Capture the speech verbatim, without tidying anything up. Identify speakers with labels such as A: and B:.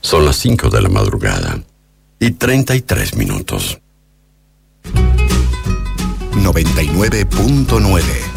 A: Son las cinco de la madrugada y treinta y tres minutos.
B: noventa y nueve punto nueve